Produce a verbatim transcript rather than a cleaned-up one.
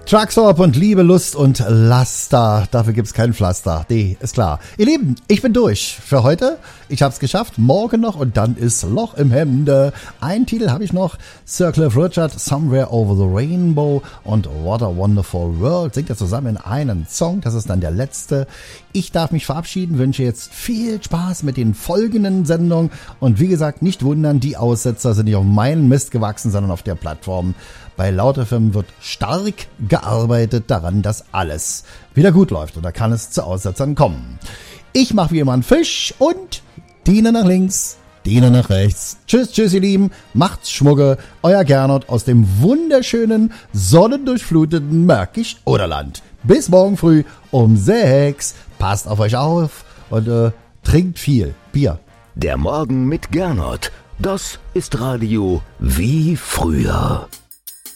Truckstop und Liebe, Lust und Laster. Dafür gibt's kein Pflaster. Nee, ist klar. Ihr Lieben, ich bin durch für heute. Ich hab's geschafft. Morgen noch und dann ist Loch im Hemde. Einen Titel habe ich noch. Sir Cliff Richard, Somewhere Over the Rainbow und What a Wonderful World. Singt er zusammen in einen Song. Das ist dann der letzte. Ich darf mich verabschieden, wünsche jetzt viel Spaß mit den folgenden Sendungen. Und wie gesagt, nicht wundern, die Aussetzer sind nicht auf meinen Mist gewachsen, sondern auf der Plattform. Bei Laut F M wird stark gearbeitet daran, dass alles wieder gut läuft. Und da kann es zu Aussetzern kommen. Ich mache wie immer einen Fisch und Diene nach links, Diene nach rechts. Tschüss, tschüss, ihr Lieben. Macht's Schmucke. Euer Gernot aus dem wunderschönen, sonnendurchfluteten Märkisch-Oderland. Bis morgen früh um sechs. Passt auf euch auf und äh, trinkt viel Bier. Der Morgen mit Gernot. Das ist Radio wie früher.